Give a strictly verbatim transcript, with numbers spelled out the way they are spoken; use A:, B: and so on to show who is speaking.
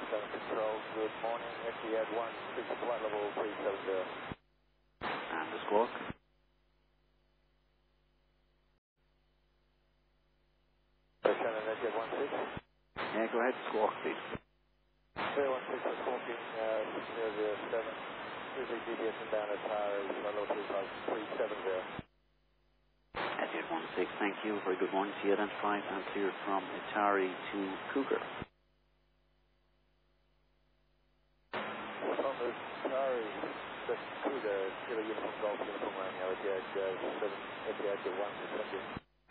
A: Southern Control, good morning. Etihad one six, flight level three seven zero.
B: And the squawk.
A: Shannon, Etihad one six.
B: Yeah, go ahead, squawk, please.
A: three one six, squawking uh, six zero zero seven. three G P S inbound Atari, flight level three five three seven zero.
B: Etihad one six, thank you. Very good morning to you. Identified and cleared from Atari to Cougar.
A: From the Atari, the Cougar, Kilo Uniform Golf Uniform Romeo, Etihad uh, seven, Etihad one six, thank you.